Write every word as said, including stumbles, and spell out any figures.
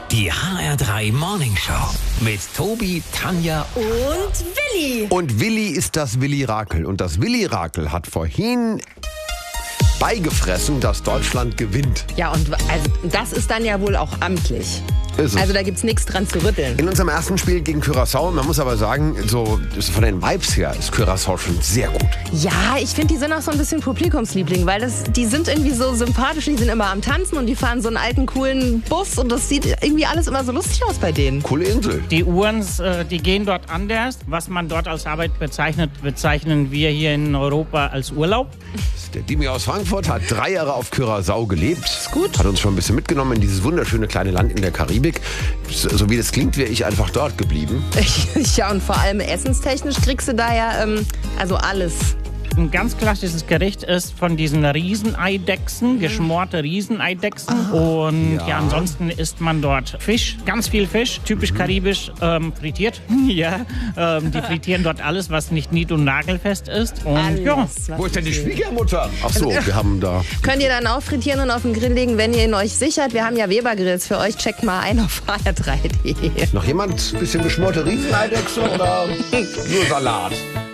Die H R drei Morning Show mit Tobi, Tanja Und Willi. Und Willi ist das Willi-Rakel. Und das Willi-Rakel hat vorhin beigefressen, dass Deutschland gewinnt. Ja, und also, das ist dann ja wohl auch amtlich. Ist es. Also da gibt's nichts dran zu rütteln. In unserem ersten Spiel gegen Curaçao, man muss aber sagen, so von den Vibes her ist Curaçao schon sehr gut. Ja, ich finde, die sind auch so ein bisschen Publikumsliebling, weil das, die sind irgendwie so sympathisch, die sind immer am Tanzen und die fahren so einen alten, coolen Bus und das sieht irgendwie alles immer so lustig aus bei denen. Coole Insel. Die Uhren, äh, die gehen dort anders. Was man dort als Arbeit bezeichnet, bezeichnen wir hier in Europa als Urlaub. Der Dimi aus Frankfurt hat drei Jahre auf Curaçao gelebt. Ist gut. Hat uns schon ein bisschen mitgenommen in dieses wunderschöne kleine Land in der Karibik. So, so wie das klingt, wäre ich einfach dort geblieben. Ja, und vor allem essenstechnisch kriegst du da ja ähm, also alles. Ein ganz klassisches Gericht ist von diesen Rieseneidechsen, geschmorte Rieseneidechsen. Und ja. Ja. ansonsten isst man dort Fisch, ganz viel Fisch, typisch karibisch, ähm, frittiert. ja, ähm, die frittieren dort alles, was nicht nied- und nagelfest ist. Und Alles, ja, was Wo ist denn die geht. Schwiegermutter? Ach so, wir haben da... Könnt ihr dann auch frittieren und auf den Grill legen, wenn ihr ihn euch sichert. Wir haben ja Weber-Grills für euch. Checkt mal ein auf H R drei punkt de. Noch jemand? Bisschen geschmorte Rieseneidechse oder nur Salat?